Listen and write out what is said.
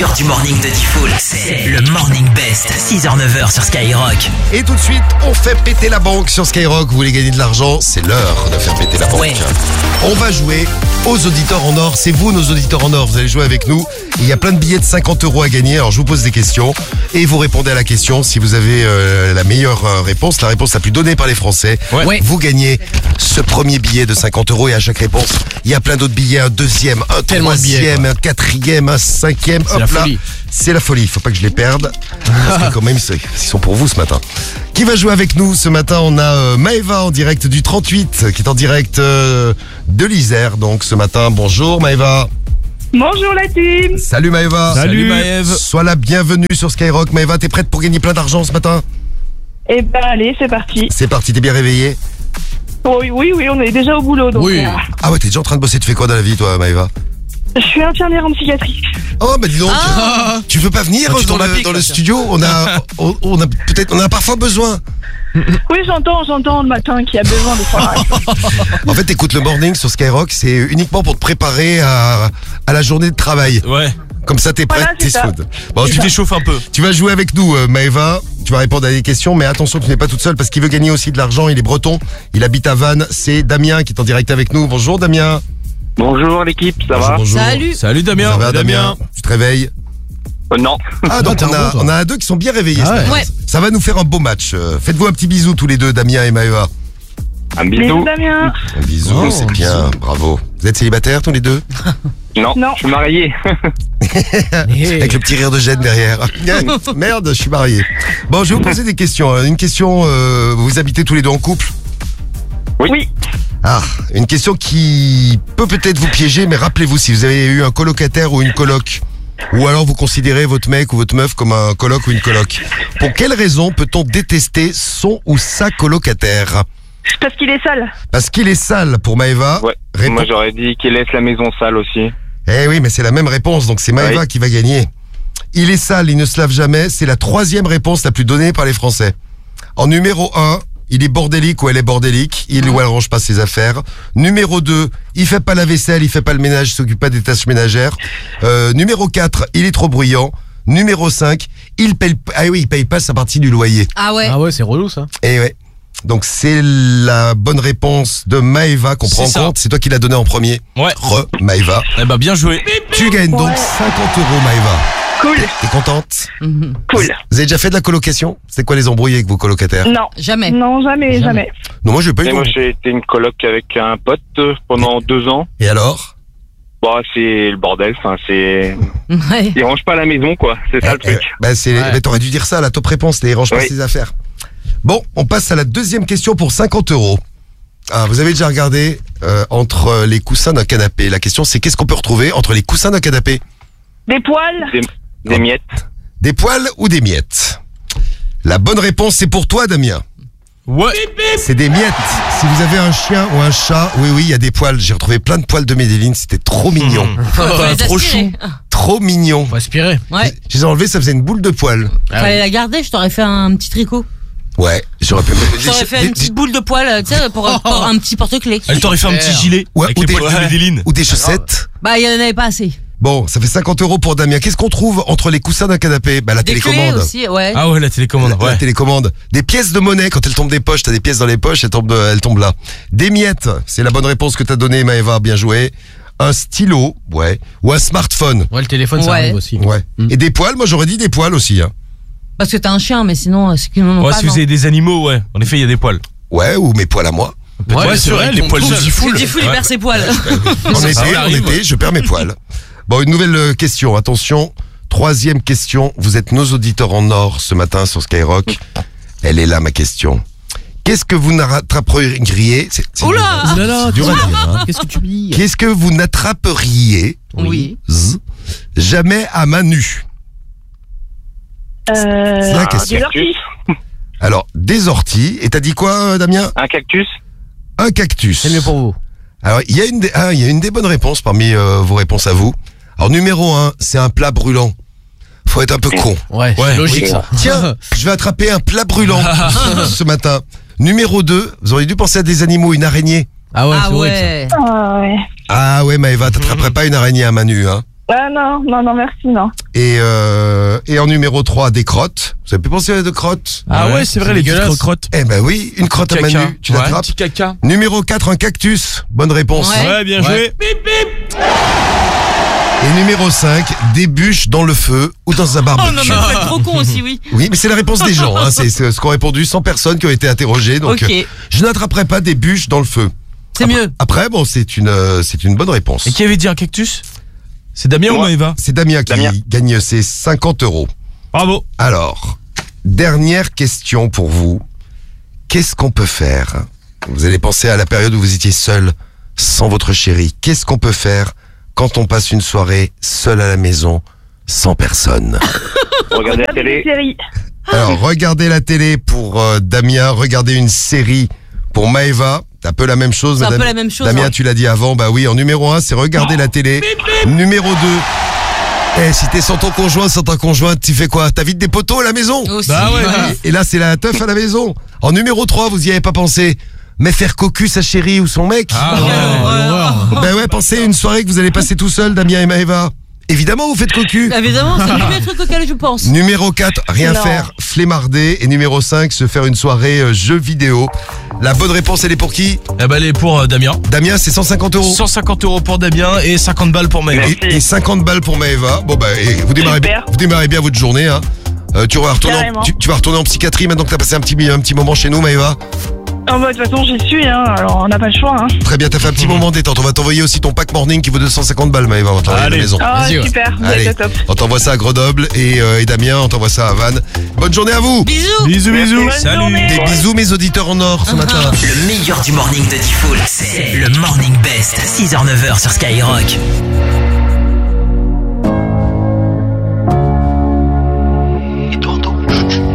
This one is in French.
meilleur du morning de Diffoul, c'est le Morning Best, 6h-9h sur Skyrock. Et tout de suite, on fait péter la banque sur Skyrock. Vous voulez gagner de l'argent, c'est l'heure de faire péter la banque. Ouais. On va jouer aux auditeurs en or. C'est vous, nos auditeurs en or. Vous allez jouer avec nous. Il y a plein de billets de 50 € à gagner. Alors, je vous pose des questions et vous répondez à la question. Si vous avez la meilleure réponse, la réponse la plus donnée par les Français, vous gagnez ce premier billet de 50 € et à chaque réponse, il y a plein d'autres billets. Un deuxième, un troisième, un quatrième, un cinquième. C'est la folie. C'est la folie. Faut pas que je les perde. Parce que quand même, ils sont pour vous ce matin. Qui va jouer avec nous ce matin? On a Maëva en direct du 38, qui est en direct de l'Isère. Donc ce matin, bonjour Maëva. Bonjour la team. Salut Maëva. Salut Maëv. Sois la bienvenue sur Skyrock. Maëva, t'es prête pour gagner plein d'argent ce matin? Eh ben allez, c'est parti. C'est parti, t'es bien réveillée? Oui, on est déjà au boulot. Donc, Oui. Ah ouais, t'es déjà en train de bosser. Tu fais quoi dans la vie toi Maëva? je suis infirmière en psychiatrie. Oh bah dis donc, tu veux pas venir tu dans tombes à pic, le là, studio? On a parfois besoin. Oui, j'entends le matin qu'il y a besoin de ça. En fait, écoute le morning sur Skyrock, c'est uniquement pour te préparer à la journée de travail. Ouais. Comme ça, t'es prête, Voilà, c'est t'es ça. soude. Bon, Tu t'échauffes un peu. tu vas jouer avec nous, Maëva. Tu vas répondre à des questions, mais attention, tu n'es pas toute seule parce qu'il veut gagner aussi de l'argent. Il est breton, il habite à Vannes. C'est Damien qui est en direct avec nous. Bonjour Damien. Bonjour l'équipe, ça va? Bonjour. Salut Damien. Ça va Damien? Tu te réveilles? Non. Ah, donc t'es on un bon, toi. a deux qui sont bien réveillés. Ah ce ouais. matin. Ouais. Ça va nous faire un beau match. Faites-vous un petit bisou tous les deux, Damien et Maëva. Un Bisous bisou. Damien. Un bisou, Oh, c'est un bien, bravo. Vous êtes célibataires tous les deux? Non, Non. je suis marié. Avec le petit rire de Jeanne derrière. Merde, je suis marié. Bon, je vais vous poser des questions. Une question, vous habitez tous les deux en couple? Oui. Ah, une question qui peut peut-être vous piéger, mais rappelez-vous si vous avez eu un colocataire ou une coloc, ou alors vous considérez votre mec ou votre meuf comme un coloc ou une coloc. Pour quelle raison peut-on détester son ou sa colocataire? Parce qu'il est sale. Parce qu'il est sale pour Maëva. Ouais. Réponse- Moi j'aurais dit qu'il laisse la maison sale aussi. Eh oui, mais c'est la même réponse, donc c'est Maëva Oui. qui va gagner. Il est sale, il ne se lave jamais, c'est la troisième réponse la plus donnée par les Français. En numéro 1, il est bordélique ou elle est bordélique, il ou elle range pas ses affaires. Numéro 2, il fait pas la vaisselle, il fait pas le ménage, il s'occupe pas des tâches ménagères. Numéro 4, il est trop bruyant. Numéro 5, il paye pas sa partie du loyer. Ah ouais. Ah ouais, c'est relou ça. Et ouais. Donc c'est la bonne réponse de Maëva qu'on prend en C'est ça. compte. C'est toi qui l'as donné en premier. Ouais. Maëva. Eh ben bien joué. Tu gagnes donc Ouais. 50 € Maëva. Cool. T'es contente? Cool. Vous avez déjà fait de la colocation? C'est quoi les embrouilles avec vos colocataires? Non. Jamais. Non, jamais. Non, moi j'ai pas eu Et de moi j'ai été une coloc avec un pote pendant 2 ans. Et alors? Bon, c'est le bordel, enfin c'est... Ouais. Il range pas la maison quoi, c'est ça le truc. Mais t'aurais dû dire ça, la top réponse, les range pas Oui. ses affaires. Bon, on passe à la deuxième question pour 50 €. Ah, vous avez déjà regardé entre les coussins d'un canapé. La question c'est qu'est-ce qu'on peut retrouver entre les coussins d'un canapé? Des poils. Des miettes. Des poils ou des miettes? La bonne réponse c'est pour toi Damien. Ouais. C'est des miettes. Si vous avez un chien ou un chat, oui, il y a des poils. J'ai retrouvé plein de poils de Medellin, c'était trop mignon. Faut les Trop aspirer. chou. Trop mignon. Faut aspirer. Ouais. Je les ai enlevés, ça faisait une boule de poils. Fallait la garder, je t'aurais fait un petit tricot. Ouais, j'aurais pu... Je t'aurais fait une petite boule de poil, tu sais, pour un petit porte-clés. Elle t'aurait fait un petit gilet. Ouais, avec ou les des- poils de Medellin. Ou des chaussettes. Bah, il y en avait pas assez. Bon, ça fait 50 € pour Damien. Qu'est-ce qu'on trouve entre les coussins d'un canapé? Bah, la Des clés télécommande. aussi, ouais. Ah ouais, la télécommande. La Ouais. télécommande. Des pièces de monnaie, quand elles tombent des poches, t'as des pièces dans les poches, elles tombent là. Des miettes, c'est la bonne réponse que t'as donnée, Maëva, bien joué. Un stylo, ouais. Ou un smartphone, Ouais, le téléphone ça Ouais. arrive aussi. ouais. Et des poils, moi j'aurais dit des poils aussi, hein. Parce que t'as un chien, mais sinon, c'est qu'ils n'en ont Ouais, pas. si vous non. avez des animaux, ouais. En effet, il y a des poils. Ouais, ou mes poils à moi. Ouais, c'est vrai, les poils de Diffoul. Tu il perd ses poils. En été, je perds mes poils. Bon, une nouvelle question, attention. Troisième question, vous êtes nos auditeurs en or ce matin sur Skyrock. Elle est là, ma question. Qu'est-ce que vous n'attraperiez... c'est Oula dur, c'est dur à dire, hein. Qu'est-ce que tu dis? Qu'est-ce que vous n'attraperiez Oui. jamais à main nue? C'est la question. Des orties. Alors, des orties. Et t'as dit quoi, Damien? Un cactus. Un cactus. C'est mieux pour vous. Alors, il y a une des bonnes réponses parmi vos réponses à vous. Alors, numéro 1, c'est un plat brûlant. Faut être un peu con. Ouais, Ouais, logique oui. ça. Tiens, je vais attraper un plat brûlant ce matin. Numéro 2, vous auriez dû penser à des animaux, une araignée. Ah ouais, Ah c'est horrible ça. ouais. Ah ouais. Ah ouais, Maëva, t'attraperais pas une araignée à main nue, hein? Ah non, merci, non. Et en numéro 3, des crottes. Vous avez pu penser à des crottes? Ah ouais, c'est vrai, les petites crottes. Eh ben oui, une crotte à Manu, tu l'attrapes. Petit caca. Numéro 4, un cactus. Bonne réponse. Ouais. Bien joué. Et numéro 5, des bûches dans le feu ou dans un barbecue. Oh non, mais vous êtes trop con aussi, oui. Oui, mais c'est la réponse des gens. Hein. C'est ce qu'ont répondu 100 personnes qui ont été interrogées. Donc, Ok. je n'attraperai pas des bûches dans le feu. C'est mieux. Après, bon, c'est une bonne réponse. Et qui avait dit un cactus? C'est Damien ou Moi. Maëva? C'est Damien qui Damien. gagne ses 50 €. Bravo. Alors, dernière question pour vous. Qu'est-ce qu'on peut faire? Vous allez penser à la période où vous étiez seul, sans votre chérie. Qu'est-ce qu'on peut faire quand on passe une soirée seul à la maison, sans personne? Regardez la Regardez télé. des séries. Alors, regardez la télé pour Damien, regardez une série pour Maëva. C'est un peu la même chose. C'est un madame. peu la même chose, Damien, ouais. tu l'as dit avant, bah oui, en numéro 1, c'est regarder la télé. Numéro 2, si t'es sans ton conjoint, sans ta conjointe, tu fais quoi? T'invites des potos à la maison? Aussi. Bah ouais. Et là, c'est la teuf à la maison. En numéro 3, vous y avez pas pensé. Mais faire cocu sa chérie ou son mec? Ah Quelle horreur. Ben ouais, pensez à une soirée que vous allez passer tout seul, Damien et Maëva. Évidemment, vous faites cocu. Évidemment, c'est le premier truc auquel je pense. Numéro 4, rien Non. faire, flemmarder. Et numéro 5, se faire une soirée jeux vidéo. La bonne réponse, elle est pour qui? Eh ben, elle est pour Damien. Damien, c'est 150 €. 150 € pour Damien et 50 balles pour Maëva. Et 50 balles pour Maëva. Bon bah, et vous démarrez bien votre journée. Hein. Tu vas Carrément. retourner en psychiatrie maintenant que t'as passé un petit moment chez nous, Maëva. Oh, bah, de toute façon, j'y suis, hein. Alors, on n'a pas le choix, hein. Très bien, t'as fait un petit moment de détente. On va t'envoyer aussi ton pack morning qui vaut 250 balles, Maëva. On va t'envoyer à la Allez. maison. Ah, Vas-y, ouais. super. Vous Allez, êtes au top. on t'envoie ça à Grenoble et Damien, on t'envoie ça à Vannes. Bonne journée à vous. Bisous. Bisous, bisous. Bonne Salut. journée. Des bisous mes auditeurs en or ce matin. Le meilleur du morning de Diffoul, c'est le Morning Best. 6h-9h sur Skyrock.